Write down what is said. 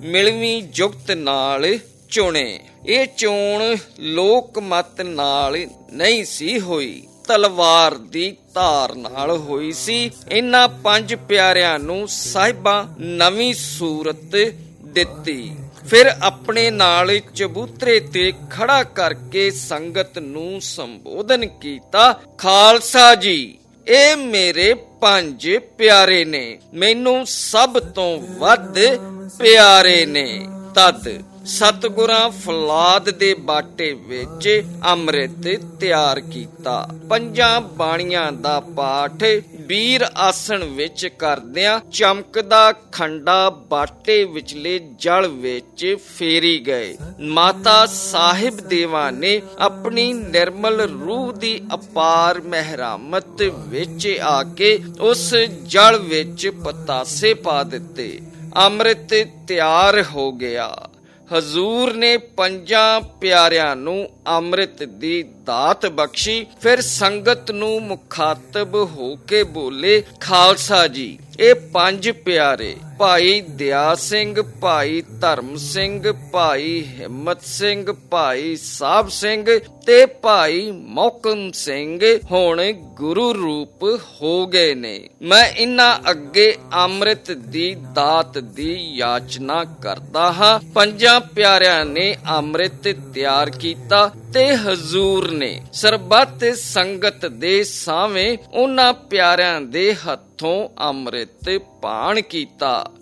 ਮਿਲਵੀਂ ਜੁਗਤ ਨਾਲ ਚੁਣੇ। ਇਹ ਚੋਣ ਲੋਕ ਮਤ ਨਾਲ ਨਹੀਂ ਸੀ ਹੋਈ, ਤਲਵਾਰ ਦੀ ਧਾਰ ਨਾਲ ਹੋਈ ਸੀ। ਇਹਨਾਂ ਪੰਜ ਪਿਆਰਿਆਂ ਨੂੰ ਸਾਹਿਬਾਂ ਨਵੀਂ ਸੂਰਤ ਦਿੱਤੀ। ਫਿਰ ਆਪਣੇ ਨਾਲ ਚਬੂਤਰੇ ਤੇ ਖੜਾ ਕਰਕੇ ਸੰਗਤ ਨੂੰ ਸੰਬੋਧਨ ਕੀਤਾ, ਖਾਲਸਾ ਜੀ, ਇਹ ਮੇਰੇ ਪੰਜ ਪਿਆਰੇ ਨੇ, ਮੈਨੂੰ ਸਭ ਤੋਂ ਵੱਧ ਪਿਆਰੇ ਨੇ। ਤਦ ਸਤਿਗੁਰਾਂ ਫੌਲਾਦ ਦੇ ਬਾਟੇ ਵਿੱਚ ਅੰਮ੍ਰਿਤ ਤਿਆਰ ਕੀਤਾ। ਪੰਜਾਂ ਬਾਣੀਆਂ ਦਾ ਪਾਠ ਵੀਰ ਆਸਣ ਵਿੱਚ ਕਰਦਿਆਂ ਚਮਕਦਾ ਖੰਡਾ ਬਾਟੇ ਵਿਚਲੇ ਜਲ ਵਿੱਚ ਫੇਰੀ ਗਏ। ਮਾਤਾ ਸਾਹਿਬ ਦੇਵਾ ਨੇ ਆਪਣੀ ਨਿਰਮਲ ਰੂਹ ਦੀ ਅਪਾਰ ਮਹਿਰਾਮਤ ਵਿੱਚ ਆ ਕੇ ਉਸ ਜਲ ਵਿੱਚ ਪਤਾਸੇ ਪਾ ਦਿੱਤੇ। ਅੰਮ੍ਰਿਤ ਤਿਆਰ ਹੋ ਗਿਆ। ਹਜ਼ੂਰ ਨੇ ਪੰਜਾਂ ਪਿਆਰਿਆਂ ਨੂੰ ਅੰਮ੍ਰਿਤ ਦੀ ਦਾਤ ਬਖਸ਼ੀ। ਫਿਰ ਸੰਗਤ ਨੂੰ ਮੁਖਾਤਬ ਹੋ ਕੇ ਬੋਲੇ, ਖਾਲਸਾ ਜੀ, ਇਹ ਪੰਜ ਪਿਆਰੇ ਭਾਈ ਦਇਆ ਸਿੰਘ, ਭਾਈ ਧਰਮ ਸਿੰਘ, ਭਾਈ ਹਿੰਮਤ ਸਿੰਘ, ਭਾਈ ਸਾਹਿਬ ਸਿੰਘ ਤੇ ਭਾਈ ਮੋਹਕਮ ਸਿੰਘ ਹੁਣ ਗੁਰੂ ਰੂਪ ਹੋ ਗਏ ਨੇ। ਮੈਂ ਇਹਨਾਂ ਅੱਗੇ ਅੰਮ੍ਰਿਤ ਦੀ ਦਾਤ ਦੀ ਯਾਚਨਾ ਕਰਦਾ ਹਾਂ। ਪੰਜਾਂ ਪਿਆਰਿਆਂ ਨੇ ਅੰਮ੍ਰਿਤ ਤਿਆਰ ਕੀਤਾ ਤੇ ਹਜ਼ੂਰ ਨੇ ਸਰਬੱਤ ਸੰਗਤ ਦੇ ਸਾਹਵੇਂ ਉਹਨਾਂ ਪਿਆਰਿਆਂ ਦੇ ਹੱਥੋਂ ਅੰਮ੍ਰਿਤ ਪਾਨ ਕੀਤਾ।